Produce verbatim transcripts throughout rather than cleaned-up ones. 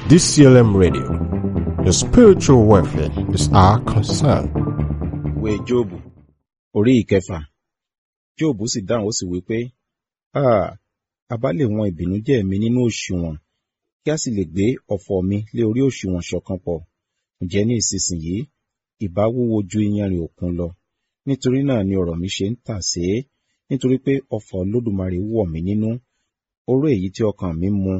D C L M Radio. Your spiritual welfare is our concern. Ìwé Jóòbù orí ìkẹfà. Jóòbù sì dáhùn ó sì wí pé, Ah, a bá lè wọn ìbìnújẹ́ mi nínú òṣùwọ̀n, kí a sì lè gbé ọ̀fọ̀ mi lé orí òṣùwọ̀n ṣọ̀kan pọ̀. Ǹjẹ́ ní ìsinsìnyí, ìbá wúwo ju iyanrìn òkun lọ. Nítorí náà ni ọ̀rọ̀ mi ṣe ń tà sé, nítorí pé ọfà Olódùmarè wọ̀ mí nínú. Oró èyí tí ọkàn mi mu,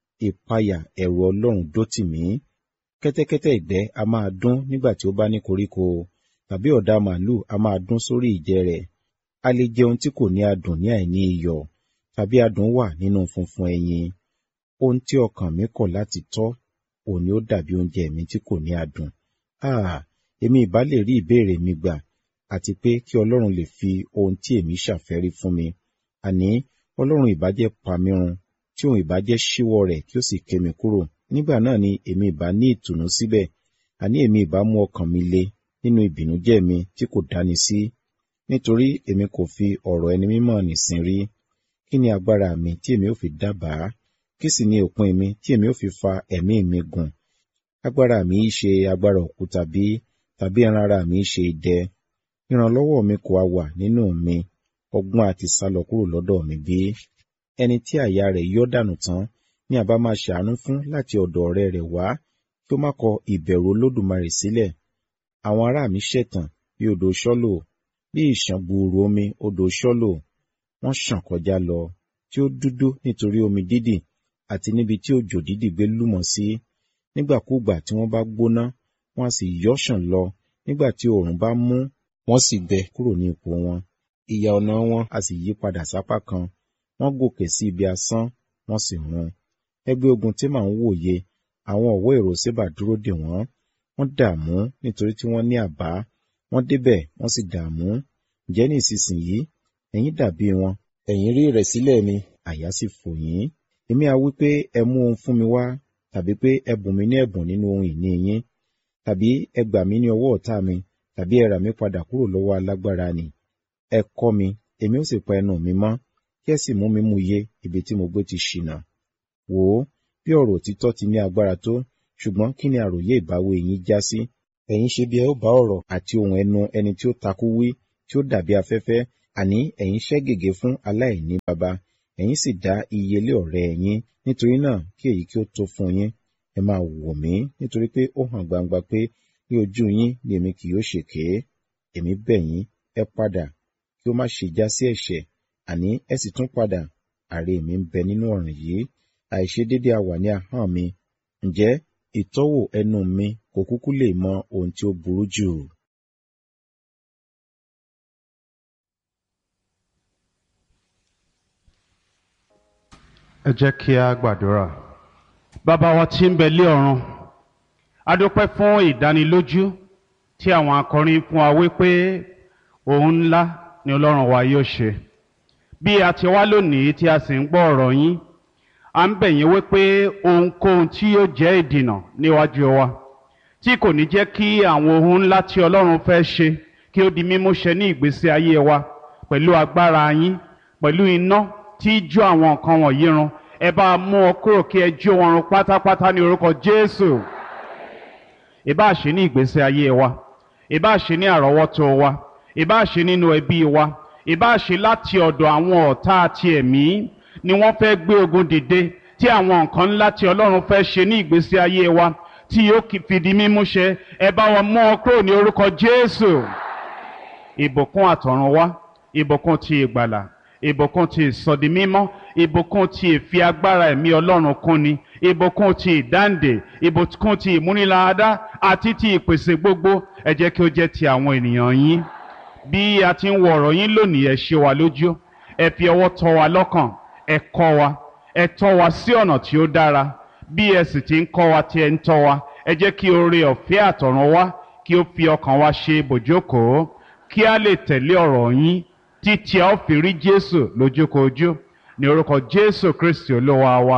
ìpayà ẹ̀rù Ọlọ́run dó tì mí. Kẹ́tẹ́kẹ́tẹ́ ìgbẹ́ a máa dún nígbà tí ó bá ní koríko, tàbí ọ̀dà màlúù a máa dún sórí ìjẹ rẹ̀. A lè jẹ ohun tí kò ní adùn ní àìní iyọ̀, tàbí adùn wà nínú funfun ẹyin. Ohun tí ọkàn mi kọ̀ láti tọ́, òun ni ó dàbí oúnjẹ mi tí kò ní adùn. Ah, èmi ìbá lè rí ìbéèrè mi gbà, àti pé kí Ọlọ́run lè fi ohun tí èmi ṣàfẹ́rí fún mi. Àní, Ọlọ́run ìbá jẹ́ pa mí run, tí òun ìbá jẹ́ ṣíwọ́ rẹ̀ kí ó sì ké mi kúrò. Nígbà náà ni èmi ìbá ní ìtùnú síbẹ̀. Àní èmi ìbá mú ọkàn mi le nínú ìbìnújẹ́ mi tí kò dáni sí. Nítorí èmi kò fi ọ̀rọ̀ ẹni mímọ́ nìsín rí. Kí ni agbára mi tí èmi ó fi dábàá? Kí sì ni òpin mi tí èmi ó fi fa ẹ̀mí mi gùn? Agbára mi í ṣe agbára òkúta bí, tàbí ẹran ara mi í ṣe idẹ. Ìrànlọ́wọ́ mi kò á wà nínú mi, ọgbọ́n àti sálọ kúrò lọ́dọ̀ mi bí. Ẹni tí àyà rẹ̀ yọ́ dànù tán ni àbá máa ṣàánú fún láti ọ̀dọ̀ ọ̀rẹ́ rẹ̀ wá, kí ó má kọ ìbẹ̀rù Olódùmarè sílẹ̀. Àwọn ará mi ṣẹ̀tàn bí odò Ṣọ́lò, bí ìṣàn buuru omi odò Ṣọ́lò. Wọ́n ṣàn kọjá lọ, tí ó dúdú nítorí omi dídì, àti níbi tí òjò dídì gbé lúmọ̀ sí. Nígbàkúùgbà tí wọ́n bá gbóná, wọ́n á sì yọ́ ṣàn lọ. Nígbà tí oòrùn bá mú, wọ́n sì gbẹ kúrò ní ipò wọn. Ìyà ọ̀nà wọn a sì yí padà sápá kan. Wọ́n gòkè sí ibi asán, wọ́n sì run. Ẹgbẹ́ ogun tí màá ń wòye, àwọn ọ̀wọ́ èrò Ṣébà dúró dè wọ́n. Wọ́n dààmú nítorí tí wọ́n ní àbá. Wọ́n débẹ̀, wọ́n sì dààmú. Ǹjẹ́ ní ìsinsìnyí, ẹ̀yin dàbí wọn. Ẹ̀yin rí ìrẹ̀sílẹ̀ mi, àyà sì fò yín. Èmi á wí pé ẹ mú ohun fún mi wá, tàbí pé ẹ bùn mi ní ẹ̀bùn nínú ohun ìní yín. Tàbí ẹ gbà mí ní ọwọ́ ọ̀tá mi, tàbí ẹ rà mí padà kúrò lọ́wọ́ alágbára nì. Ẹ kọ́ mi, èmi ó sì pa ẹnu mi mọ́, kí ẹ sì mú mi mú yé ibi tí mo gbé ti ṣìnà. Wò ó, bí ọ̀rọ̀ òtítọ́ ti ní agbára tó, ṣùgbọ́n kí ni àròyé ìbáwí yín já sí? Ẹ̀yin ṣe bí ẹ ó bá ọ̀rọ̀ àti ohun ẹnu ẹni tí ó takú wí, tí ó dàbí afẹ́fẹ́. Àní ẹ̀yin ṣẹ́ gègé fún aláìní baba, ẹ̀yin sì dá iye lé ọ̀rẹ́ ẹ̀yin. Nítorí náà kí èyí kí ó tó fún yín. Ẹ máa wò mí, nítorí pé ó hàn gbangba pé ní ojú yín ni èmi kì yóò ṣèké. Èmi bẹ̀ yín, ẹ padà, kí ó má ṣe já sí ẹ̀ṣẹ̀. Àní ẹ sì tún padà, àre mi ń bẹ nínú ọ̀ràn yìí. Àìṣedéédé a wà ní ahọ́n mi. Ǹjẹ́ ìtọ́wò ẹnu mi kò kúkú lè mọ ohun tí ó burú jù? Ẹ jẹ́ kí a gbàdúrà. Bàbá wa tí ń bẹ lé ọ̀run, a dúpẹ́ fún ìdánilójú tí àwọn akọrin fún wa wípé ohun ńlá ni Ọlọ́run wa yóò ṣe. Bí a ti wá lónìí tí a sì ń gbọ́ ọ̀rọ̀ yín, a ń bẹ̀ yín wípé ohunkóhun tí yóò jẹ́ ìdìnà níwájú wa, tí kò ní jẹ́ kí àwọn ohun ńlá tí Ọlọ́run fẹ́ ṣe kí ó di mímúṣẹ ní ìgbésí ayé wa pẹ̀lú agbára yín, pẹ̀lú iná tí jó àwọn nǹkan wọ̀nyí run, ẹ bá mú ọ kúrò kí ẹ jó wọn run pátápátá ní orúkọ Jésù. Ìbá ṣe ní ìgbésí ayé wa, ìbá ṣe ní àrọ́wọ́tó wa, ìbá ṣe nínú ẹbí wa, ìbá ṣe láti ọ̀dọ̀ àwọn ọ̀tá àti ẹ̀mí ni wọ́n fẹ́ gbé ogun dìde, tí àwọn nǹkan ńlá tí Ọlọ́run fẹ́ ṣe ní ìgbésí ayé wa tí yóò fi di mímúṣẹ, ẹ bá wọn mú ọ kúrò ní orúkọ Jésù. Ìbùkún àtọ̀run wá, ìbùkún ti ìgbàlà, ìbùkún ti ìsọdimímọ́, ìbùkún ti ìfi agbára ẹ̀mí Ọlọ́run kúnni, ìbùkún ti ìdáǹdè, ìbùkún ti ìmúniláradá àti ti ìpèsè gbogbo, ẹ jẹ́ kí ó jẹ́ ti àwọn ènìyàn yín. Bí a ti ń wo ọ̀rọ̀ yín lónìí, ẹ ṣe wa lójú, ẹ fi ọwọ́ tọ́ wa lọ́kàn, ẹ kọ́ wa, ẹ tọ́ wa sí ọ̀nà tí ó dára. Bí ẹ sì ti ń kọ́ wa tí ẹ ń tọ́ wa, ẹ jẹ́ kí oore ọ̀fẹ́ àtọ̀run wá kí ó fi ọkàn wa ṣe ibùjókòó, kí a lè tẹ̀lé ọ̀rọ̀ yín títí a ó fi rí Jésù lójúkojú, ní orúkọ Jésù Kristi Olúwa wa.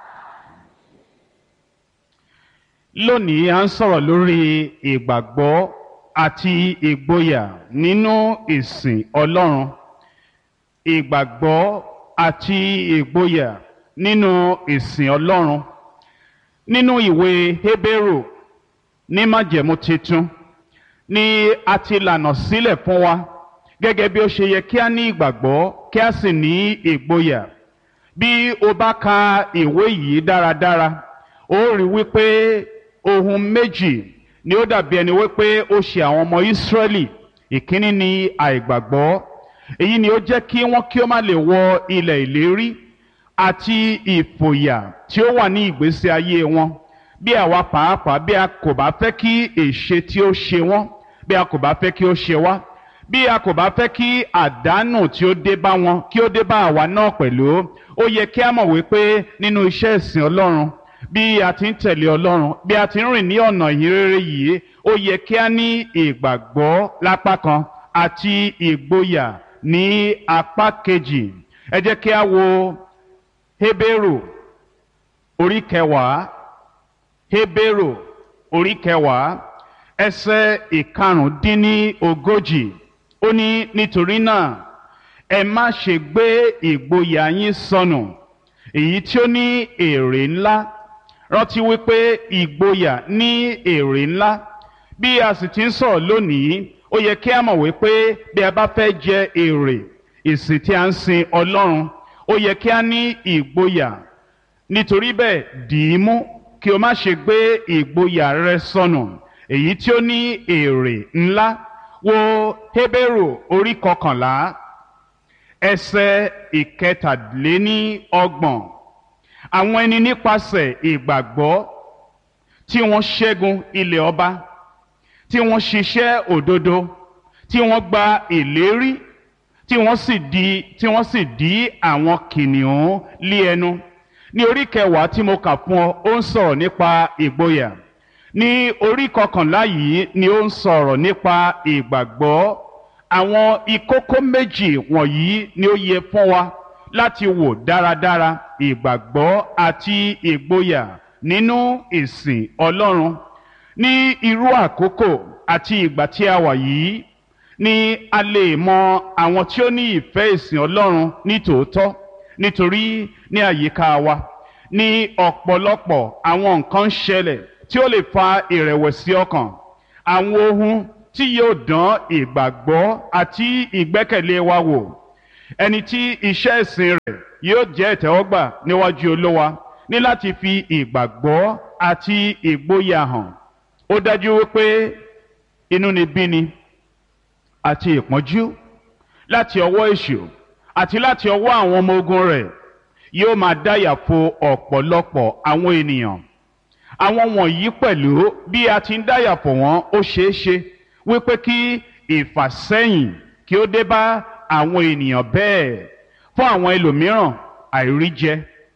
Lónìí a ń sọ̀rọ̀ lórí ìgbàgbọ́ àti ìgboyà nínú ìsìn Ọlọ́run. Ìgbàgbọ́ àti ìgboyà nínú ìsìn Ọlọ́run. nínú ìwé Hébérù ní májẹ̀mú titun ni a ti lànà sílẹ̀ fún wa gẹ́gẹ́ bí ó ṣe yẹ kí a ní ìgbàgbọ́ kí a sì ní ìgboyà. Bí o bá ka ìwé yìí dáradára, ó rí wípé ohun méjì ni ó dàbí ẹni wípé ó ṣe àwọn ọmọ Ísírẹ́lì. Ìkíní ni àìgbàgbọ́, èyí ni ó jẹ́ kí wọ́n kí ó má lè wọ ilẹ̀ ìlérí, àti ìfòyà tí ó wà ní ìgbésí ayé wọn. Bí àwa pàápàá bí a kò bá fẹ́ kí èṣe tí ó ṣe wọ́n, bí a kò bá fẹ́ kí ó ṣe wá, bí a kò bá fẹ́ kí àdánù tí ó dé bá wọn kí ó dé bá àwa náà pẹ̀lú, ó yẹ kí a mọ̀ wípé nínú iṣẹ́ ìsìn Ọlọ́run, bí a ti ń tẹ̀lé Ọlọ́run, bí a ti ń rìn ní ọ̀nà ìhìnrere yìí, ó yẹ kí a ní ìgbàgbọ́ lápá kan àti ìgboyà ní apá kejì. Ẹ jẹ́ kí a wo Hébérù orí kẹwàá, Hébérù orí kẹwàá ẹsẹ̀ ìkarùndínlógójì. Ó ní, nítorí náà ẹ má ṣe gbé ìgboyà yín sọnù, èyí tí ó ní èrè ńlá. Rántí wípé ìgboyà ní èrè ńlá. Bí a sì ti ń sọ̀rọ̀ lónìí, ó yẹ kí a mọ̀ wípé bí a bá fẹ́ jẹ èrè ìsìn tí a ń sin Ọlọ́run, ó yẹ kí a ní ìgboyà. Nítorí bẹ́ẹ̀, dì í mú kí o má ṣe gbé ìgboyà rẹ sọnù, èyí tí ó ní èrè ńlá. Wo Hébérù orí kọkànlá ẹsẹ̀ ìkẹtàléníọgbọ̀n. Àwọn ẹni nípasẹ̀ ìgbàgbọ́ tí wọ́n ṣẹ́gun ilẹ̀ ọba, tí wọ́n ṣiṣẹ́ òdodo, tí wọ́n gba ìlérí, tí wọ́n sì di tí wọ́n sì dí àwọn kìnìún lé ẹnu. Ní orí kẹwàá tí mo kà fún ọ, ó ń sọ̀rọ̀ nípa ìgboyà. Ní orí kọkànlá yìí ni ó ń sọ̀rọ̀ nípa ìgbàgbọ́. Àwọn ìkókó méjì wọ̀nyí ni ó yẹ fún wa láti wò dáradára: ìgbàgbọ́ àti ìgboyà nínú ìsìn Ọlọ́run. Ní irú àkókò àti ìgbà tí a wà yìí ni a lè mọ àwọn tí ó ní ìfẹ́ ìsìn Ọlọ́run ní tòótọ́, nítorí ní àyíká wa ní ọ̀pọ̀lọpọ̀ àwọn nǹkan ń ṣẹlẹ̀ tí ó lè fa ìrẹ̀wẹ̀sì ọkàn, àwọn ohun tí yóò dán ìgbàgbọ́ àti ìgbẹ́kẹ̀lé wa wò. Ẹni tí iṣẹ́ ìsìn rẹ̀ yóò jẹ́ ìtẹ́wọ́gbà níwájú Olúwa ní láti fi ìgbàgbọ́ àti ìgboyà hàn. Ó dájú wípé inúnibíni àti ìpọ́njú láti ọwọ́ èṣù àti láti ọwọ́ àwọn ọmọ ogun rẹ̀ yóò máa dáyàfo ọ̀pọ̀lọpọ̀ àwọn ènìyàn. Àwọn wọ̀nyí pẹ̀lú, bí a ti ń dáyàfo wọn, ó ṣeé ṣe wípé kí ìfàsẹ́yìn kí ó dé bá àwọn ènìyàn bẹ́ẹ̀. Fún àwọn ẹlòmíràn, àìríjẹ,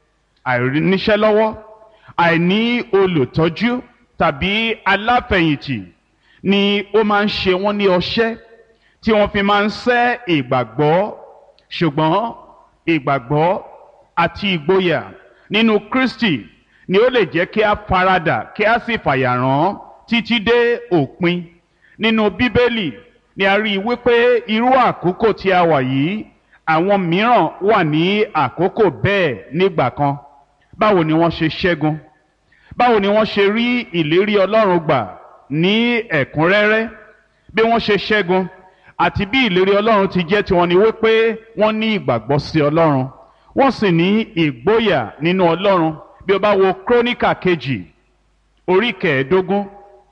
àìníṣẹ́ lọ́wọ́, àìní olùtọ́jú tàbí aláfẹ̀yìntì ni ó máa ń ṣe wọ́n ní ọṣẹ́ tí wọ́n fi máa ń sẹ́ ìgbàgbọ́. Ṣùgbọ́n ìgbàgbọ́ àti ìgboyà nínú Kristi ni ó lè jẹ́ kí a faradà kí a sì fàyàrán títí dé òpin. Nínú Bíbélì ni a rí i wípé irú àkókò tí a wà yìí, àwọn mìíràn wà ní àkókò bẹ́ẹ̀ nígbà kan. Báwo ni wọ́n ṣe ṣẹ́gun? Báwo ni wọ́n ṣe rí ìlérí Ọlọ́run gbà ní ẹ̀kúnrẹ́rẹ́? Bí wọ́n ṣe ṣẹ́gun àti bí ìlérí Ọlọ́run ti jẹ́ tiwọn ni wípé wọ́n ní ìgbàgbọ́ sí Ọlọ́run, wọ́n sì ní ìgboyà nínú Ọlọ́run. Bí o bá wo Króníkà kejì orí kẹẹ̀ẹ́dógún,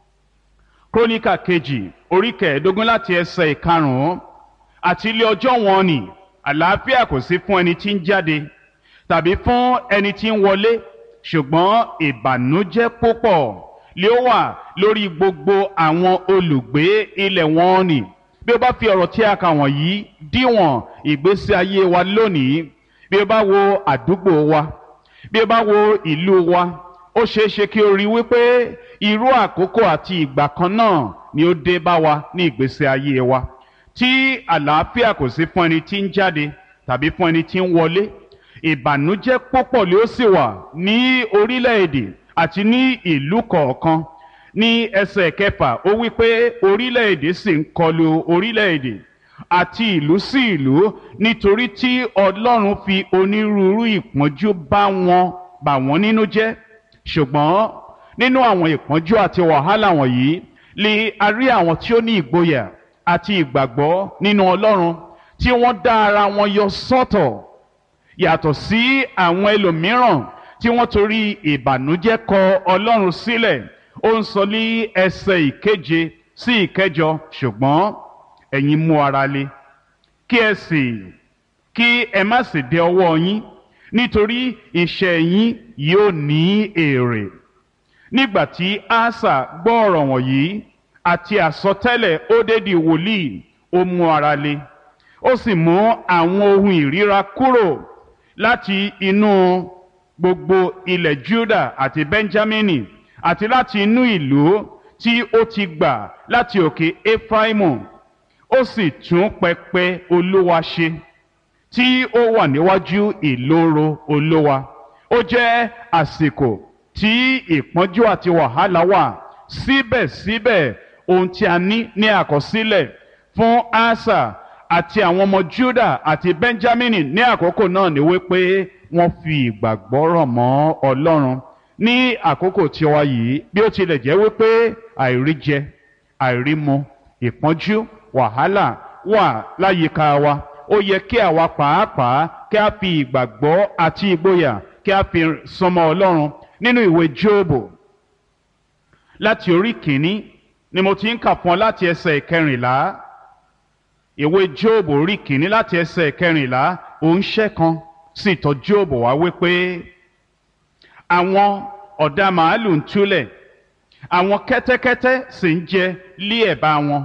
Króníkà kejì orí kẹẹ̀ẹ́dógún láti ẹsẹ̀ ìkarùn-ún. Àti ilé ọjọ́ wọn ni àlàáfíà kò sí fún ẹni tí ń jáde tàbí fún ẹni tí ń wọlé, ṣùgbọ́n ìbànújẹ́ púpọ̀ lé ó wà lórí gbogbo àwọn olùgbé ilẹ̀ wọn ni. Bí o bá fi ọ̀rọ̀ tí a kà wọ̀nyí díwọ̀n ìgbésí ayé wa lónìí, bí o bá wo àdúgbò wa, bí o bá wo ìlú wa, ó ṣeé ṣe kí o rí wípé irú àkókò àti ìgbà kan náà ni ó dé bá wa ní ìgbésí ayé wa, tí àlàáfíà kò sí fún ẹni tí ń jáde tàbí fún ẹni tí ń wọlé. Ìbànújẹ́ púpọ̀ lé ó sì wà ní orílẹ̀-èdè àti ní ìlú kọ̀ọ̀kan. Ní ẹsẹ̀ kẹfà, ó wí pé orílẹ̀-èdè sì ń kọlu orílẹ̀-èdè àti ìlú sí ìlú, nítorí tí Ọlọ́run fi onírúurú ìpọ́njú bá wọn bà wọ́n nínú jẹ́. ṣùgbọ́n nínú àwọn ìpọ́njú àti wàhálà wọ̀nyí lè a rí àwọn tí ó ní ìgboyà àti ìgbàgbọ́ nínú Ọlọ́run tí wọ́n dá ara wọn yọ sọ́tọ̀ yàtọ̀ sí àwọn ẹlòmíràn tí wọ́n torí ìbànújẹ́ kọ Ọlọ́run sílẹ̀. Ó ń sọ ní ẹsẹ̀ ìkeje sí ìkẹjọ, ṣùgbọ́n ẹ̀yin mú ara le kí ẹ sì kí ẹ má sì dẹ ọwọ́ yín, nítorí iṣẹ́ yín yóò ní èrè. Nígbà tí Asa gbọ́ ọ̀rọ̀ wọ̀nyí àti àsọtẹ́lẹ̀ Ódédì wòlíì, ó mú ara le, ó sì mú àwọn ohun ìríra kúrò láti inú gbogbo ilẹ̀ Júdà àti Bẹ́ńjámínì àti láti inú ìlú tí ó ti gbà láti òkè Éfráímù. Ó sì tún pẹpẹ Olúwa ṣe tí ó wà níwájú ìloro Olúwa. Ó jẹ́ àsìkò tí ìpọ́njú àti wàhálà wà, síbẹ̀síbẹ̀ ohun tí a ní ní àkọsílẹ̀ fún Asa àti àwọn ọmọ Júdà àti Bẹ́ńjámínì ní àkókò náà ni wípé wọ́n fi ìgbàgbọ́ rọ̀ mọ́ Ọlọ́run. Ní àkókò tiwa yìí, bí ó tilẹ̀ jẹ́ wípé àìríjẹ, àìrímu, ìpọ́njú, wàhálà wà láyìíká wa, ó yẹ kí àwa pàápàá kí a fi ìgbàgbọ́ àti ìgboyà kí a fi súnmọ́ Ọlọ́run. Nínú ìwé Jóòbù láti orí kìíní ni mo ti ń kà fún ọ láti ẹsẹ̀ ìkẹrìnlá. Ìwé Jóòbù orí kìíní láti ẹsẹ̀ ìkẹrìnlá, òǹṣẹ́ kan sì tọ̀ Jóòbù wá wípé àwọn ọ̀dà màálù ń túlẹ̀, àwọn kẹ́tẹ́kẹ́tẹ́ sì ń jẹ lé ẹ̀bá wọn.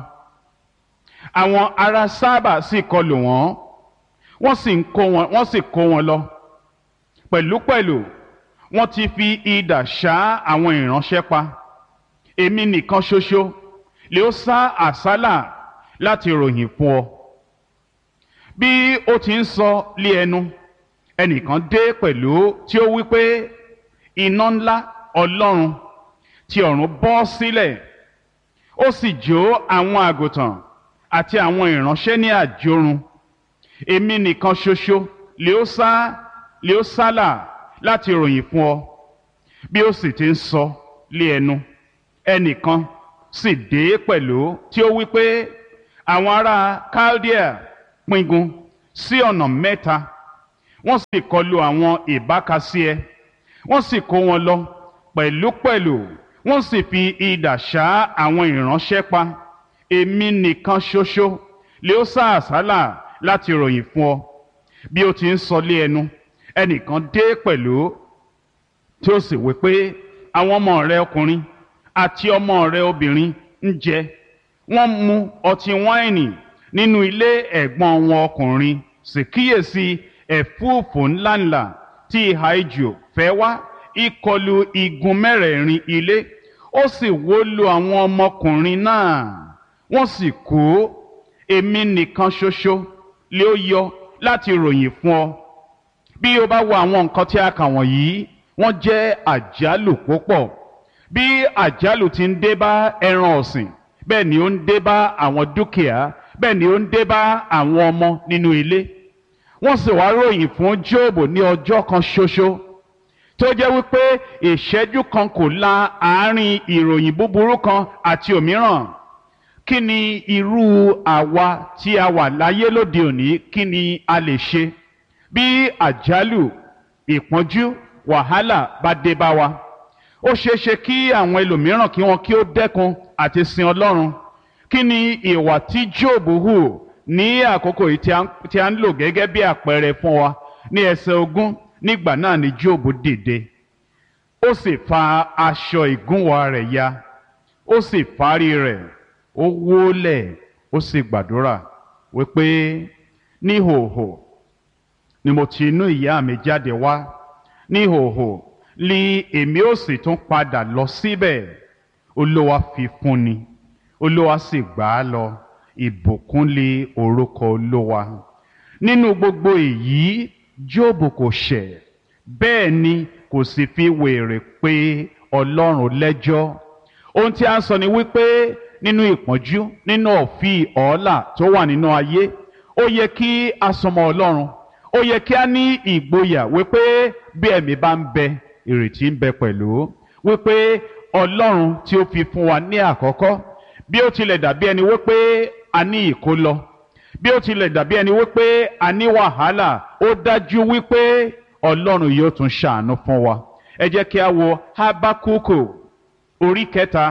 Àwọn ará Sábà sì kọlù wọ́n, wọ́n sì ń kó wọn wọ́n sì kó wọn lọ. Pẹ̀lúpẹ̀lú wọ́n ti fi idà ṣá àwọn ìránṣẹ́ pa. Èmi nìkan ṣoṣo lè ó sá àsálà láti ròyìn fún ọ. Bí ó ti ń sọ lé ẹnu, ẹnìkan dé pẹ̀lú tí ó wí pé iná ńlá Ọlọ́run tí ọ̀run bọ́ sílẹ̀, ó sì jó àwọn àgùntàn àti àwọn ìránṣẹ́ ní àjórun. Èmi nìkan ṣoṣo lè ó sá lè ó sálà láti ròyìn fún ọ. Bí ó sì ti ń sọ lé ẹnu, ẹnìkan sì dé pẹ̀lú tí ó wí pé àwọn ará Kaldea píngun sí ọ̀nà mẹ́ta, wọ́n sì kọlu àwọn ìbákasíẹ, wọ́n sì kó wọn lọ. Pẹ̀lúpẹ̀lú wọ́n sì fi idà ṣá àwọn ìránṣẹ́ pa. Èmi nìkan ṣoṣo lè ó sá àsálà láti ròyìn fún ọ. Bí ó ti ń sọ lé ẹnu, ẹnìkan dé pẹ̀lú tí ó sì wí pé àwọn ọmọ rẹ ọkùnrin àti ọmọ rẹ obìnrin ń jẹ, wọ́n mu ọtí wáìnì nínú ilé ẹ̀gbọ́n wọn ọkùnrin. Sì kíyèsí, ẹ̀fúùfù ńláńlá tí ìhà ijù fẹ́ wá ìkọlù igun mẹ́rẹ̀ẹ̀rin ilé, ó sì wó lu àwọn ọmọkùnrin náà, wọ́n sì kú. Èmi nìkan ṣoṣo lè ó yọ láti ròyìn fún ọ. Bí o bá wo àwọn nǹkan tí a kà wọ̀nyí, wọ́n jẹ́ àjálù púpọ̀. Bí àjálù ti ń dé bá ẹran ọ̀sìn, bẹ́ẹ̀ ni ó ń dé bá àwọn dúkìá, bẹ́ẹ̀ ni ó ń dé bá àwọn ọmọ nínú ilé. Wọ́n sì wá ròyìn fún Jóòbù ní ọjọ́ kan ṣoṣo, tó jẹ́ wípé ìṣẹ́jú kan kò la àárín ìròyìn búburú kan àti òmíràn. Kí ni irú àwa tí a wà láyé lóde òní, kí ni a lè ṣe bí àjálù, ìpọ́njú, wàhálà bá dé bá wa? Ó ṣeé ṣe kí àwọn ẹlòmíràn kí wọn kí ó dẹ́kun àti sin Ọlọ́run. Kí ni ìwà tí Jóòbù hù ní àkókò yìí tí a ń lò gẹ́gẹ́ bí àpẹẹrẹ fún wa? Ní ẹsẹ̀ ogún, nígbà náà ni Jóòbù dìde, ó sì fa aṣọ ìgúnwà rẹ̀ ya, ó sì fárí rẹ̀, ó wólẹ̀, ó sì gbàdúrà wípé níhòhò ni mo ti inú ìyá mi jáde wá, níhòhò ni èmi ó sì tún padà lọ síbẹ̀. Olúwa fi fún ni, Olúwa sì gbà á lọ. Ìbùkún lé orúkọ Olúwa. Nínú gbogbo èyí, Jóòbù kò ṣẹ̀, bẹ́ẹ̀ ni kò sì fi wèrè pé Ọlọ́run lẹ́jọ́. Ohun tí a ń sọ ni wípé nínú ìpọ́njú, nínú ọ̀fìn ọ̀ọ́là tó wà nínú ayé, ó yẹ kí a súnmọ́ Ọlọ́run. Ó yẹ kí a ní ìgboyà wípé bí ẹ̀mí bá ń bẹ ìrètí ń bẹ pẹ̀lú wípé Ọlọ́run tí ó fi fún wa ní àkọ́kọ́ bí ó tilẹ̀ dàbí ẹni wípé a ní ìkólọ bí ó tilẹ̀ dàbí ẹni wípé a ní wàhálà ó dájú wípé Ọlọ́run yóò tún ṣàánú fún wa. Ẹ jẹ́ kí a wo Hábákúkù orí kẹta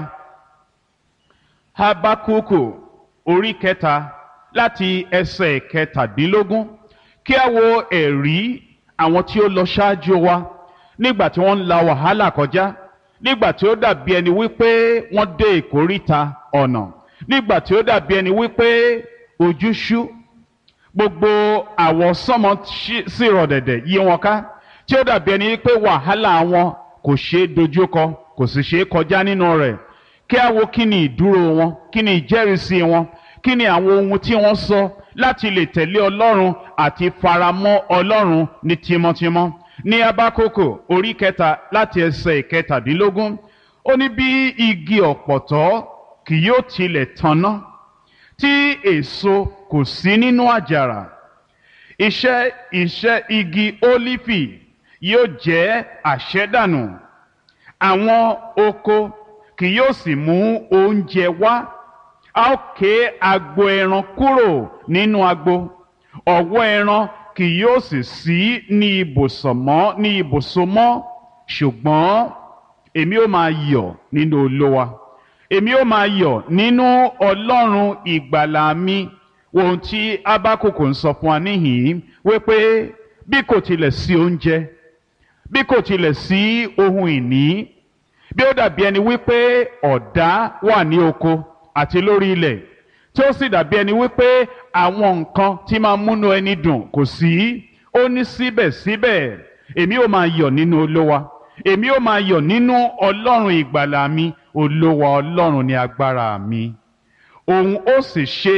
Hábákúkù orí kẹta láti ẹsẹ̀ kẹtàdínlógún kí a wo ẹ̀rí àwọn tí ó lọ ṣáájú wa nígbà tí wọ́n ń la wàhálà kọjá, nígbà tí ó dàbí ẹni wípé wọ́n dé ìkóríta ọ̀nà, nígbà tí ó dàbí ẹni wípé ojú ṣú, gbogbo àwọsánmọ̀ sì rọ̀ dẹ̀dẹ̀ yí wọn ká, tí ó dàbí ẹni wípé wàhálà wọn kò ṣeé dojúkọ kò sì ṣeé kọjá nínú rẹ̀. Kí a wo kí ni ìdúró wọn, kí ni ìjẹ́rìísí wọn, kí ni àwọn ohun tí wọ́n sọ láti lè tẹ̀lé Ọlọ́run àti faramọ́ Ọlọ́run ní tímọ́tímọ́. Ní Hábákúkù orí kẹta láti ẹsẹ̀ ìkẹtàdínlógún ó ní bí igi ọ̀pọ̀tọ́ kì yóò tilẹ̀ tanná tí èso kò sí nínú àjàrà, iṣẹ́ iṣẹ́ igi ólífì yóò jẹ́ àṣẹ́dànù, àwọn oko kì yóò sì mú oúnjẹ wá, a ó ké agbo ẹran kúrò nínú agbo, ọ̀wọ́ ẹran kì yóò sì sí ní ibùsọ̀ mọ́ ní ibùsọ̀ mọ́. Ṣùgbọ́n èmi ó máa yọ̀ nínú Olúwa, èmi ó máa yọ̀ nínú Ọlọ́run ìgbàlà mi. Ohun tí Hábákúkù ń sọ fún wa níhìn-ín wípé bí kò tilẹ̀ sí oúnjẹ, bí kò tilẹ̀ sí ohun ìní, bí ó dàbí ẹni wípé ọ̀dá wà ní oko àti lórí ilẹ̀, tí ó sì dàbí ẹni wípé àwọn nǹkan tí máa múnú ẹni dùn kò sí, ó ní síbẹ̀síbẹ̀ èmi ó máa yọ̀ nínú Olúwa, èmi ó máa yọ̀ nínú Ọlọ́run ìgbàlà mi. Olúwa Ọlọ́run ni agbára mi, òun ó sì ṣe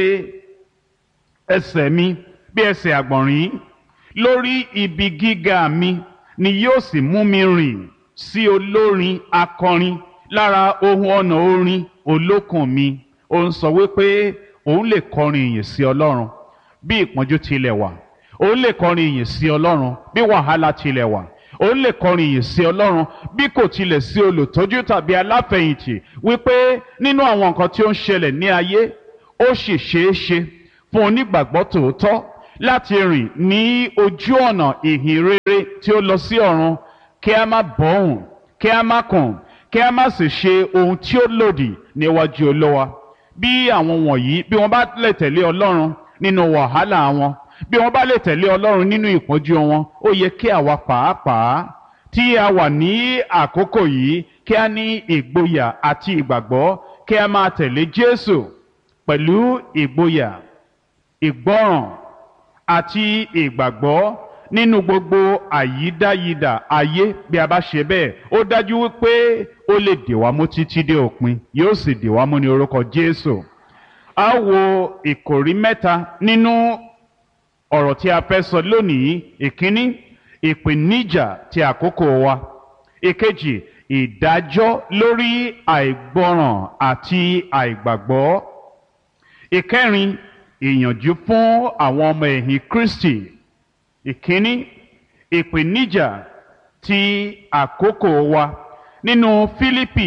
ẹsẹ̀ mi bí ẹsẹ̀ àgbọ̀nrín, lórí ibi gíga mi ni yóò sì mú mi rìn sí olórin akọrin lára ohun ọ̀nà orin olókùn mi. Ó ń sọ wípé òun lè kọrin ìyìn sí Ọlọ́run bí ìpọ́njú tilẹ̀ wà, òun lè kọrin ìyìn sí Ọlọ́run bí wàhálà tilẹ̀ wà, òun lè kọrin ìyìn sí Ọlọ́run bí kò tilẹ̀ sí olùtọ́jú tàbí aláfẹ̀yìntì, wípé nínú àwọn nǹkan tí ó ń ṣẹlẹ̀ ní ayé ó sì ṣeé ṣe fún onígbàgbọ́ tòótọ́ láti rìn ní ojú ọ̀nà ìhìn rere tí ó lọ sí ọ̀run, kí a má bọ̀hùn, kí a má kùn, kí a má sì ṣe ohun tí ó lòdì níwájú Olúwa. Bí àwọn wọ̀nyí bí wọ́n bá lè tẹ̀lé Ọlọ́run nínú wàhálà wọn, bí wọ́n bá lè tẹ̀lé Ọlọ́run nínú ìpọ́njú wọn, ó yẹ kí àwa pàápàá tí a wà ní àkókò yìí kí a ní ìgboyà àti ìgbàgbọ́, kí a máa tẹ̀lé Jésù pẹ̀lú ìgboyà, ìgbọ́ràn àti ìgbàgbọ́ nínú gbogbo àyídáyidà ayé. Bí a bá ṣe bẹ́ẹ̀, ó dájú wípé ó lè dè wá mú títí dé òpin, yóò sì dè wá mú ní orúkọ Jésù. A wo ìkòrí mẹ́ta nínú ọ̀rọ̀ tí a fẹ́ sọ lónìí. Ìkíní, ìpèníjà ti àkókò wa. Ìkejì, ìdájọ́ lórí àìgbọràn àti àìgbàgbọ́. Ìkẹrin, ìyànjú fún àwọn ọmọ ẹ̀yìn Kristi. Ìkíní, ìpèníjà ti àkókò wa. Nínú Fílípì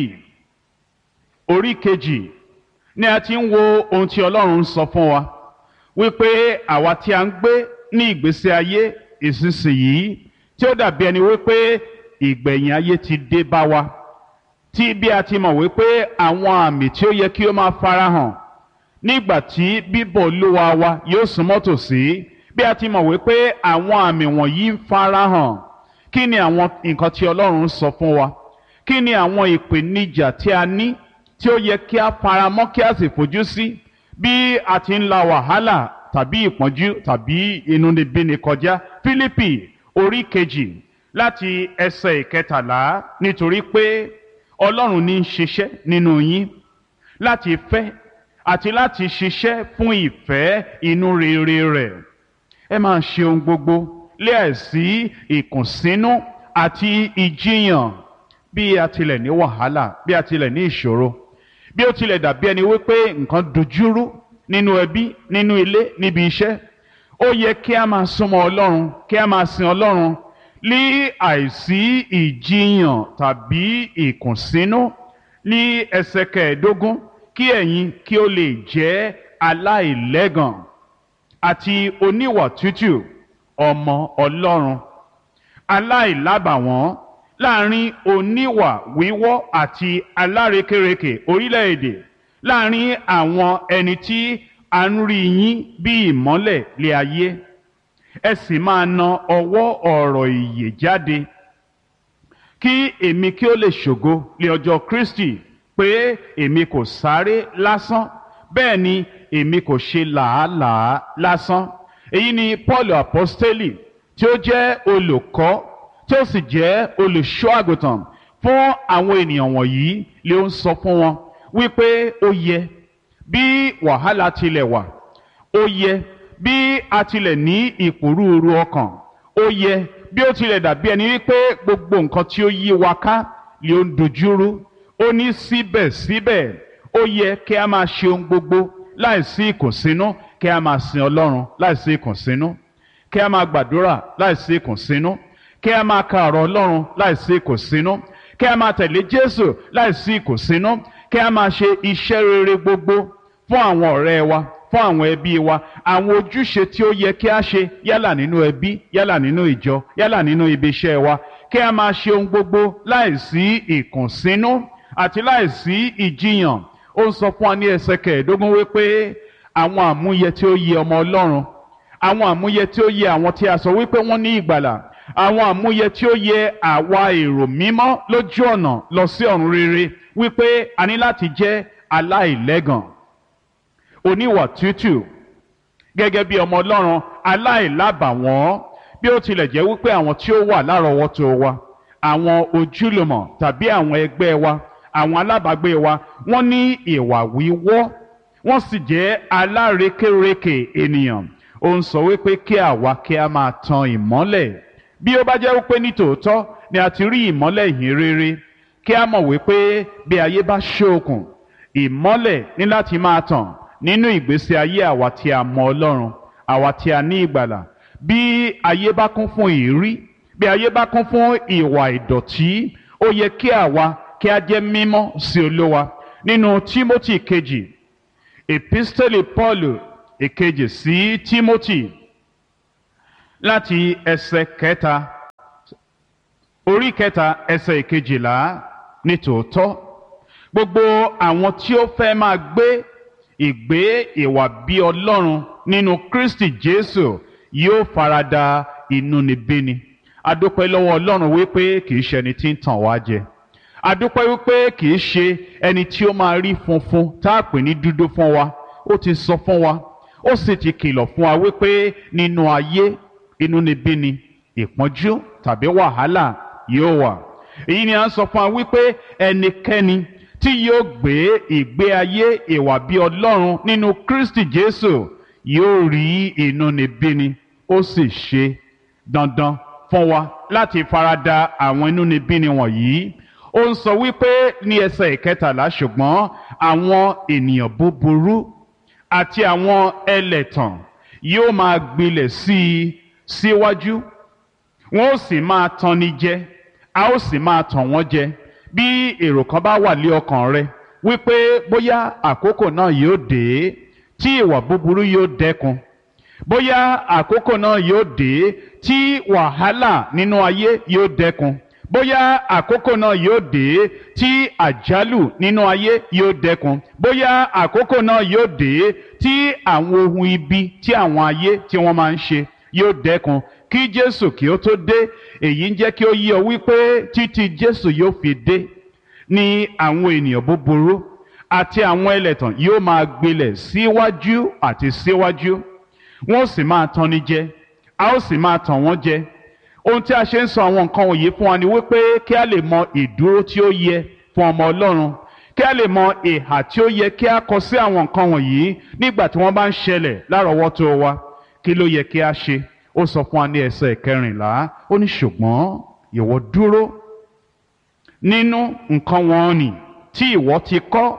orí kejì ni a ti ń wo ohun tí Ọlọ́run sọ fún wa wípé àwa tí a ń gbé ní ìgbésí ayé ìsinsìnyí tí ó dàbí ẹni wípé ìgbẹ̀yìn ayé ti dé bá wa, tí bí a ti mọ̀ wípé àwọn àmì tí ó yẹ kí ó máa farahàn nígbà tí bíbọ̀ Olúwa wa yóò súnmọ́ tòsí, bí a ti mọ̀ wípé àwọn àmì wọ̀nyí ń farahàn, kí ni àwọn nǹkan tí Ọlọ́run sọ fún wa? Kí ni àwọn ìpèníjà tí a ní tí ó yẹ kí a faramọ́ kí a sì fojú sí bí a ti ń la wàhálà tàbí ìpọ́njú tàbí inúnibíni kọjá? Fílípì orí kejì láti ẹsẹ̀ ìkẹtàlá, nítorí pé Ọlọ́run ní í ṣiṣẹ́ nínú yín láti fẹ́ àti láti ṣiṣẹ́ fún ìfẹ́ inú rere rẹ̀. Ẹ máa ṣe ohun gbogbo láìsí ìkùnsínú àti ìjiyàn. Bí a tilẹ̀ ní wàhálà, bí a tilẹ̀ ní ìṣòro, bí ó tilẹ̀ dàbí ẹni wípé nǹkan dojúrú nínú ẹbí, nínú ilé, níbi iṣẹ́, ó yẹ kí a máa súnmọ́ Ọlọ́run, kí a máa sin Ọlọ́run ní àìsí ìjiyàn tàbí ìkùnsínú. Ní ẹsẹ̀ kẹẹ̀ẹ́dógún, kí ẹ̀yin kí ó lè jẹ́ aláìlẹ́gàn àti oníwà tútù, ọmọ Ọlọ́run, aláìlábàwọ́n láàrin oníwà wíwọ́ àti alárekérekè orílẹ̀-èdè, láàrin àwọn ẹni tí a ń rí yín bí ìmọ́lẹ̀ lé ayé. Ẹ sì máa na ọwọ́ ọ̀rọ̀ ìyè jáde, kí èmi kí ó lè ṣògo lé ọjọ́ Kristi, pé èmi kò sáré lásán, bẹ́ẹ̀ ni èmi kò ṣe làálàá lásán. Èyí ni Paul apostoli, tí ó jẹ́ olùkọ́ tí ó sì jẹ́ olùṣọ́ àgùntàn fún àwọn ènìyàn wọ̀nyí, lé ó ń sọ fún wọn wípé ó yẹ bí wàhálà tilẹ̀ wà, ó yẹ bí a tilẹ̀ ní ìpòrúurú ọkàn, ó yẹ bí ó tilẹ̀ dàbí ẹni wípé gbogbo nǹkan tí ó yí wa ká lé ó ń dojúrú, ó ní síbẹ̀síbẹ̀ ó yẹ kí a máa ṣe ohun gbogbo láìsí ìkùnsínú, kí a máa sin Ọlọ́run láìsí ìkùnsínú, kí a máa gbàdúrà láìsí ìkùnsínú, kí a máa ka ọ̀rọ̀ Ọlọ́run láìsí ìkùnsínú, kí a máa tẹ̀lé Jésù láìsí ìkùnsínú, kí a máa ṣe iṣẹ́ rere gbogbo fún àwọn ọ̀rẹ́ wa, fún àwọn ẹbí wa, àwọn ojúṣe tí ó yẹ kí a ṣe yálà nínú ẹbí, yálà nínú ìjọ, yálà nínú ibi iṣẹ́ wa, kí a máa ṣe ohun gbogbo láìsí ìkùnsínú àti láìsí ìjiyàn. Ó ń sọ fún wa ní ẹsẹ̀ kẹẹ̀ẹ́dógún wípé àwọn àmúyẹ tí ó yẹ ọmọ Ọlọ́run, àwọn àmúyẹ tí ó yẹ àwọn tí a sọ wípé wọ́n ní ìgbàlà, àwọn àmúyẹ tí ó yẹ àwa èrò mímọ́ lójú ọ̀nà lọ sí ọ̀run rere, wípé a ní láti jẹ́ aláìlẹ́gàn, oníwà tútù gẹ́gẹ́ bí ọmọ Ọlọ́run, aláìlábàwọ́n. Bí ó tilẹ̀ jẹ́ wípé àwọn tí ó wà lárọ̀ọ́wọ́tó wa, àwọn ojúlùmọ̀ tàbí àwọn ẹgbẹ́ wa, àwọn alábàágbé wa, wọ́n ní ìwà wíwọ́, wọ́n sì jẹ́ alárekérekè ènìyàn. Ó ń sọ wípé kí àwa kí a máa tan ìmọ́lẹ̀. Bí ó bá jẹ́ wípé ní tòótọ́ ni a ti rí ìmọ́lẹ̀ ìhìn rere, kí a mọ̀ wípé bí ayé bá ṣókùn, ìmọ́lẹ̀ ní láti máa tàn nínú ìgbésí ayé àwa tí a mọ Ọlọ́run, àwa tí a ní ìgbàlà. Bí ayé bá kún fún ìrí, bí ayé bá kún fún ìwà ìdọ̀tí, ó yẹ kí àwa kí a jẹ́ mímọ́ sí Olúwa. Nínú Tímótì kejì, episteli Paulu ìkejì sí Tímótì, láti ẹsẹ̀ kẹta, orí kẹta ẹsẹ̀ ìkejìlá, nítòótọ́ gbogbo àwọn tí ó fẹ́ máa gbé ìgbé ìwà bí Ọlọ́run nínú Kristi Jésù yóò farada inúnibíni. A dúpẹ́ lọ́wọ́ Ọlọ́run wípé kìí ṣe ẹni tí ń tàn wá jẹ. A dúpẹ́ wípé kìí ṣe ẹni tí ó máa rí funfun tá a pè ní dúdú fún wa. Ó ti sọ fún wa, ó sì ti kìlọ̀ fún wa wípé nínú ayé inúnibíni, ìpọ́njú tàbí wàhálà yóò wà. Èyí ni a ń sọ fún wa wípé ẹnikẹ́ni tí yóò gbé ìgbé ayé ìwà bí Ọlọ́run nínú Kristi Jésù yóò rí inúnibíni. Ó sì ṣe dandan fún wa láti farada àwọn inúnibíni wọ̀nyí. Ó ń sọ wípé ní ẹsẹ̀ ìkẹtàlá, ṣùgbọ́n àwọn ènìyàn búburú àti àwọn ẹlẹ̀tàn yóò máa gbilẹ̀ sí i síwájú, wọn ó sì máa tanni jẹ, a ó sì máa tàn wọ́n jẹ. Bí èrò kan bá wà lé ọkàn rẹ wípé bóyá àkókò náà yóò dé tí ìwà búburú yóò dẹ́kun, bóyá àkókò náà yóò dé tí wàhálà nínú ayé yóò dẹ́kun, bóyá àkókò náà yóò dé tí àjálù nínú ayé yóò dẹ́kun, bóyá àkókò náà yóò dé tí àwọn ohun ibi tí àwọn ayé tí wọ́n máa ń ṣe yóò dẹ́kun, kí Jésù kí ó tó dé. Èyí ń jẹ́ kí ó yé ọ wípé títí Jésù yóò fi dé ni àwọn ènìyàn búburú àti àwọn ẹlẹ́tàn yóò máa gbilẹ̀ síwájú àti síwájú, wọ́n sì máa tanni jẹ, a ó sì máa tàn wọ́n jẹ. Ohun tí a ṣe ń sọ àwọn nǹkan wọ̀nyí fún wa ni wípé kí a lè mọ ìdúró tí ó yẹ fún ọmọ Ọlọ́run, kí a lè mọ ìhà tí ó yẹ kí a kọ sí àwọn nǹkan wọ̀nyí nígbà tí wọ́n bá ń ṣẹlẹ̀ lárọ̀ọ́wọ́tó wa. Kí ló yẹ kí a ṣe? Ó sọ fún wa ní ẹsẹ̀ kẹrìnlá, ó ní ṣùgbọ́n ìwọ dúró nínú nǹkan wọ̀nnì tí ìwọ ti kọ́.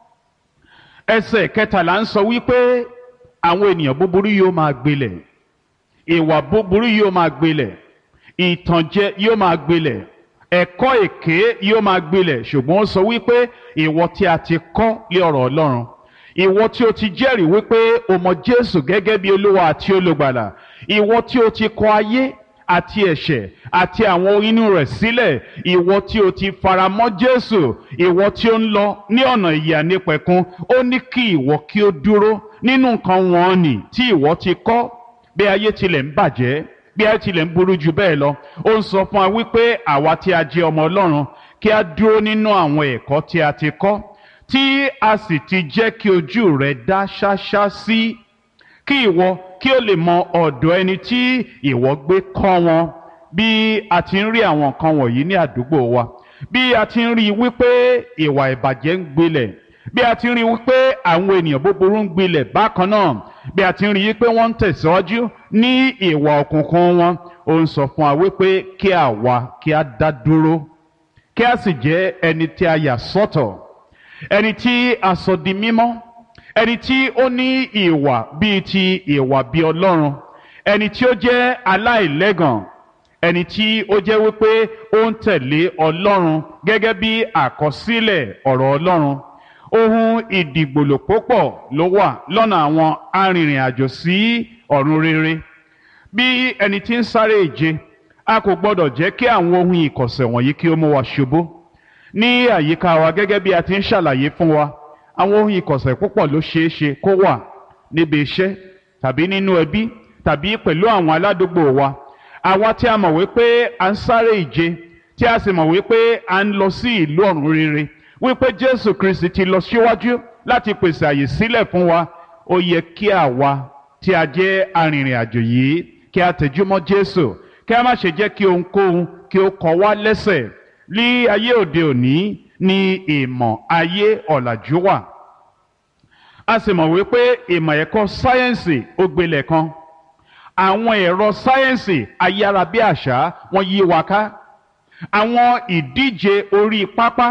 Ẹsẹ̀ kẹtàlá ń sọ wípé àwọn ènìyàn búburú yóò máa gbilẹ̀, ìwà búburú yóò máa gbilẹ̀, ìtànjẹ yóò máa gbilẹ̀, ẹ̀kọ́ èké yóò máa gbilẹ̀. Ṣùgbọ́n ó sọ wípé ìwọ tí a ti kọ́ lé ọ̀rọ̀ Ọlọ́run, ìwọ tí o ti jẹ́rìí wípé o mọ Jésù gẹ́gẹ́ bí Olúwa àti Olùgbàlà, ìwọ tí o ti kọ ayé àti ẹ̀ṣẹ̀ àti àwọn inú rẹ̀ sílẹ̀, ìwọ tí o ti faramọ́ Jésù, ìwọ tí ó ń lọ ní ọ̀nà ìyè àìnípẹ̀kun, ó ní kí ìwọ kí ó dúró nínú nǹkan wọ̀nnì tí ìwọ ti kọ́. Bí ayé tilẹ̀ ń bàjẹ́, bí ayé tilẹ̀ ń burú jù bẹ́ẹ̀ lọ, ó ń sọ fún wa wípé àwa tí a jẹ́ ọmọ Ọlọ́run kí a dúró nínú àwọn ẹ̀kọ́ tí a ti kọ́, tí a sì ti jẹ́ kí ojú rẹ̀ dá ṣáṣá sí, kí ìwọ kí o lè mọ ọ̀dọ̀ ẹni tí ìwọ gbé kọ́ wọn. Bí a ti ń rí àwọn nǹkan wọ̀nyí ní àdúgbò wa, bí a ti ń rí wípé ìwà ìbàjẹ́ ń gbilẹ̀, bí a ti ń rí wípé àwọn ènìyàn búburú ń gbilẹ̀ bákan náà, bí a ti ń rí wípé wọ́n ń tẹ̀síwájú ní ìwà òkùnkùn wọn, ó ń sọ fún wa wípé kí àwa kí a dá dúró, kí a sì jẹ́ ẹni tí a yà sọ́tọ̀, ẹni tí a sọ di mímọ́, ẹni tí ó ní ìwà bíi ti ìwà bí Ọlọ́run, ẹni tí ó jẹ́ aláìlẹ́gàn, ẹni tí ó jẹ́ wípé ó ń tẹ̀lé Ọlọ́run gẹ́gẹ́ bí àkọsílẹ̀ ọ̀rọ̀ Ọlọ́run. Ohun ìdìgbòlò púpọ̀ ló wà lọ́nà àwọn arìnrìn àjò sí ọ̀run rere. Bí ẹni tí ń sáré ìje, a kò gbọdọ̀ jẹ́ kí àwọn ohun ìkọ̀sẹ̀ wọ̀nyí kí ó mú wa ṣubú. Ní àyíká wa gẹ́gẹ́ bí a ti ń ṣàlàyé fún wa, àwọn ohun ìkọ̀sẹ̀ púpọ̀ ló ṣeé ṣe kó wà níbi iṣẹ́ tàbí nínú ẹbí tàbí pẹ̀lú àwọn aládùúgbò wa. Àwa tí a mọ̀ wípé à ń sáré ìje, tí a sì mọ̀ wípé à ń lọ sí ìlú ọ̀run rere, wípé Jésù Kristi ti lọ síwájú láti pèsè àyè sílẹ̀ fún wa, ó yẹ kí àwa tí a jẹ́ arìnrìn àjò yìí kí a tẹjúmọ́ Jésù, kí a má ṣe jẹ́ kí ohunkóhun kí ó kọ wá lẹ́sẹ̀. Ní ayé òde òní ni ìmọ̀ ayé ọ̀làjú wà. A sì mọ̀ wípé ìmọ̀ ẹ̀kọ́ sáyẹ́ǹsì ó gbilẹ̀ kan. Àwọn ẹ̀rọ sáyẹ́ǹsì ayárabíàṣá wọ́n yí wa ká. Àwọn ìdíje orí pápá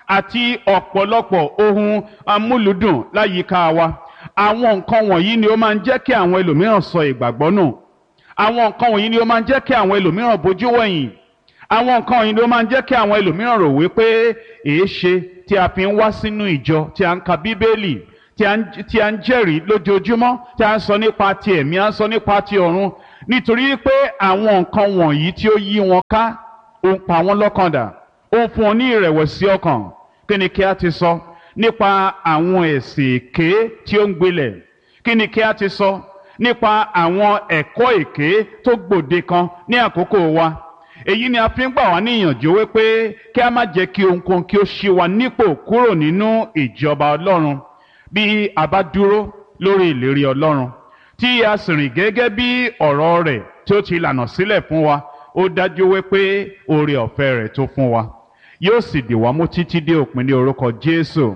àti ọ̀pọ̀lọpọ̀ ohun amúlùdùn láyìíká wa. Àwọn nǹkan wọ̀nyí ni ó máa ń jẹ́ kí àwọn ẹlòmíràn sọ ìgbàgbọ́ nù. Àwọn nǹkan wọ̀nyí ni ó máa ń jẹ́ kí àwọn ẹlòmíràn bojú wẹ̀yìn. Àwọn nǹkan wọ̀nyí ni ó máa ń jẹ́ kí àwọn ẹlòmíràn rò wípé èéṣe tí a fi ń wá sínú ìjọ, tí a ń ka Bíbélì, tí a ń tí a ń jẹ́rìí lójoojúmọ́, tí a ń sọ nípa ti ẹ̀mí, a ń sọ nípa ti ọ̀run, nítorí pé àwọn nǹkan wọ̀nyí tí ó yí wọn ká ó ń pa wọ́n lọ́kàn dà, ó ń fún wọn ní ìrẹ̀wẹ̀sì ọkàn. Kí ni kí a ti sọ nípa àwọn ẹ̀sìn èké tí ó ń gbilẹ̀? Kí ni kí a ti sọ nípa àwọn ẹ̀kọ́ èké tó gbòde kan ní àkókò wa? Èyí ni a fi ń gbà wá níyànjú wípé kí a má jẹ́ kí ohunkóhun kí ó ṣí wa nípò kúrò nínú ìjọba Ọlọ́run. Bí a bá dúró lórí ìlérí Ọlọ́run, tí a sì rìn gẹ́gẹ́ bí ọ̀rọ̀ rẹ̀ tí ó ti lànà sílẹ̀ fún wa, ó dájú wípé oore ọ̀fẹ́ rẹ̀ tó fún wa yóò sì dì wá mú títí dé òpin ní orúkọ Jésù.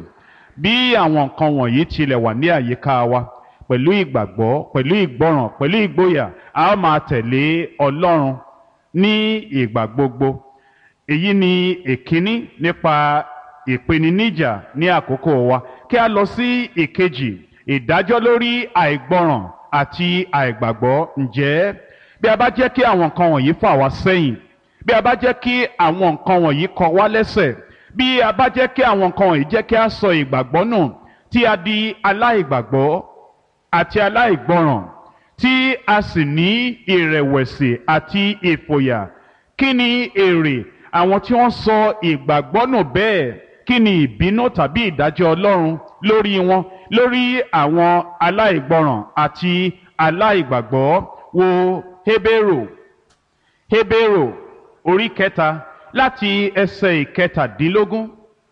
Bí àwọn nǹkan wọ̀nyí tilẹ̀ wà ní àyíká wa, pẹ̀lú ìgbàgbọ́, pẹ̀lú ìgbọràn, pẹ̀lú ìgboyà, a ó máa tẹ̀lé Ọlọ́run ní ìgbà gbogbo. Èyí ni èkíní nípa ìpèníjà ní àkókò wa. Kí a lọ sí ìkejì, ìdájọ́ lórí àìgbọràn àti àìgbàgbọ́. Ǹjẹ́ bí a bá jẹ́ kí àwọn nǹkan wọ̀nyí fà wá sẹ́yìn, bí a bá jẹ́ kí àwọn nǹkan wọ̀nyí kọ wá lẹ́sẹ̀, bí a bá jẹ́ kí àwọn nǹkan wọ̀nyí jẹ́ kí a sọ ìgbàgbọ́ nù, tí a di aláìgbàgbọ́ àti aláìgbọràn, tí a sì ní ìrẹ̀wẹ̀sì àti ìfòyà, kí ni èrè àwọn tí wọ́n sọ ìgbàgbọ́ nù bẹ́ẹ̀? Kí ni ìbínú tàbí ìdájọ́ Ọlọ́run lórí wọn, lórí àwọn aláìgbọràn àti aláìgbàgbọ́? Wo Hébérù, Hébérù orí kẹta láti ẹsẹ̀ ìkẹtàdínlógún.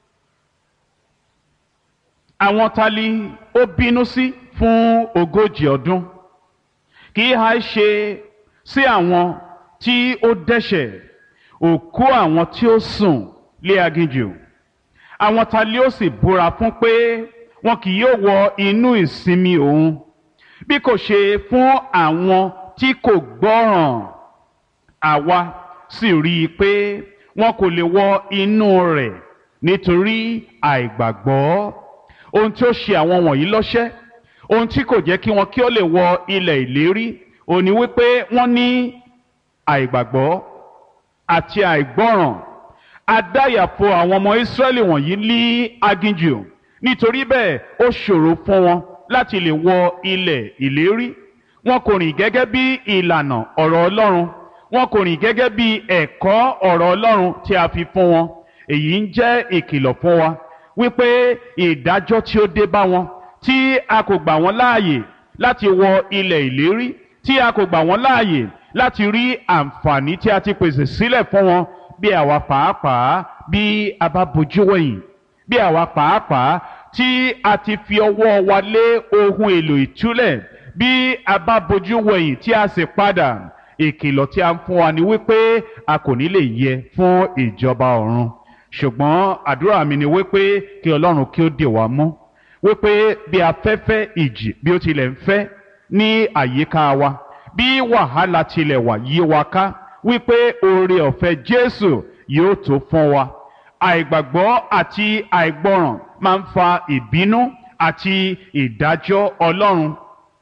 Àwọn ta ni ó bínú sí fún ogójì ọdún? Kì í ha ṣe sí àwọn tí ó dẹ́ṣẹ̀, òkú àwọn tí ó sùn lé aginjù? Àwọn ta ni ó sì búra fún pé wọn kì yóò wọ inú ìsinmi òun, bí kò ṣe fún àwọn tí kò gbọ́ràn? Àwa sì rí i pé wọn kò lè wọ inú rẹ̀ nítorí àìgbàgbọ́. Ohun tí ó ṣe àwọn wọ̀nyí lọ́ṣẹ́, ohun tí kò jẹ́ kí wọn kí ó lè wọ ilẹ̀ ìlérí, ó ní wípé wọ́n ní àìgbàgbọ́, àti àìgbọ́ràn adáyàfo àwọn ọmọ Ísírẹ́lì wọ̀nyí ní aginjù nítorí bẹ́ẹ̀ ó ṣòro fún wọn láti lè wọ ilẹ̀ ìlérí. Wọn kò rìn gẹ́gẹ́ bí ìlànà ọ̀rọ̀ Ọlọ́run, wọn kò rìn gẹ́gẹ́ bí ẹ̀kọ́ ọ̀rọ̀ Ọlọ́run tí a fi fún wọn. Èyí ń jẹ́ ìkìlọ̀ fún wa wípé ìdájọ́ tí ó dé bá wọn tí a kò gbà wọ́n láàyè láti wọ ilẹ̀ ìlérí, tí a kò gbà wọ́n láàyè láti rí àǹfààní tí a ti pèsè sílẹ̀ fún wọn, bí àwa pàápàá bí a bá bojú wẹ̀yìn, bí àwa pàápàá tí a ti fi ọwọ́ wa lé ohun èlò ìtúlẹ̀, bí a bá bojú wẹ̀yìn tí a sì padà, ìkìlọ̀ tí a ń fún wa ni wípé a kò ní lè yẹ fún ìjọba ọ̀run. Ṣùgbọ́n àdúrà mi ni wípé kí Ọlọ́run kí ó dè wá mú, wípé bí afẹ́fẹ́ ìjì bí ó tilẹ̀ ń fẹ́ ní àyíká wa, bí wàhálà tilẹ̀ wà yí wa ká, wípé oore ọ̀fẹ́ Jésù yóò tó fún wa. Àìgbàgbọ́ àti àìgbọràn máa ń fa ìbínú àti ìdájọ́ Ọlọ́run.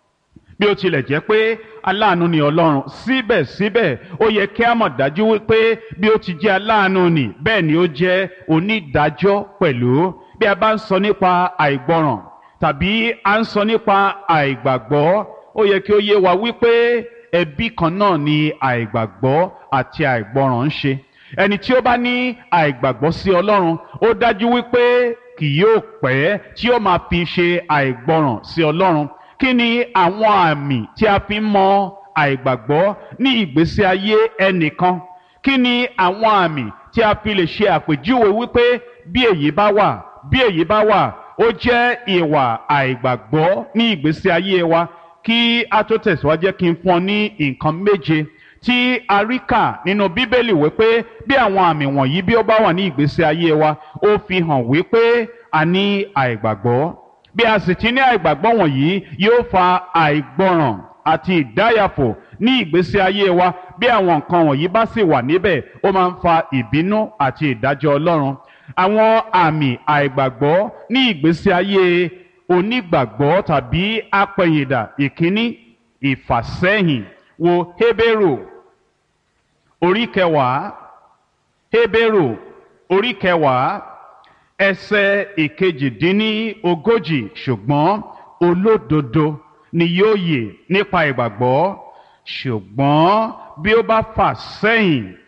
Bí ó tilẹ̀ jẹ́ pé aláàánú ni Ọlọ́run, síbẹ̀síbẹ̀ ó yẹ kí a mọ̀ dájú wípé bí ó ti jẹ́ aláàánú ni bẹ́ẹ̀ ni ó jẹ́ onídàájọ́ pẹ̀lú. Bí a bá ń sọ nípa àìgbọràn tàbí a ń sọ nípa àìgbàgbọ́, ó yẹ kí ó yé wa wípé ẹbí kan náà ni àìgbàgbọ́ àti àìgbọràn ń ṣe. Ẹni tí ó bá ní àìgbàgbọ́ sí Ọlọ́run, ó dájú wípé kì yóò pẹ́ tí ó máa fi ṣe àìgbọràn sí Ọlọ́run. Kí ni àwọn àmì tí a fi ń mọ àìgbàgbọ́ ní ìgbésí ayé ẹnìkan? Kí ni àwọn àmì tí a fi lè ṣe àpèjúwe wípé bí èyí bá wà, bí èyí bá wà, ó jẹ́ ìwà àìgbàgbọ́ ní ìgbésí ayé wa? Kí a tó tẹ̀síwájú, kí n fún ọ ní nǹkan méje tí a rí kà nínú Bíbélì wípé bí àwọn àmì wọ̀nyí bí ó bá wà ní ìgbésí ayé wa, ó fi hàn wípé a ní àìgbàgbọ́. Bí a sì ti ní àìgbàgbọ́ wọ̀nyí, yóò fa àìgbọràn àti ìdáyàfò ní ìgbésí ayé wa. Bí àwọn nǹkan wọ̀nyí bá sì wà níbẹ̀, ó máa ń fa ìbínú àti ìdájọ́ Ọlọ́run. Àwọn àmì àìgbàgbọ́ ní ìgbésí ayé onígbàgbọ́ tàbí apẹ̀yìndà: ìkíní, ìfàsẹ́yìn. Wo Hébérù orí kẹwàá, Hébérù orí kẹwàá ẹsẹ̀ ìkejìdínlógójì. Ṣùgbọ́n olódodo ni yóò yè nípa ìgbàgbọ́, ṣùgbọ́n bí ó bá fà sẹ́yìn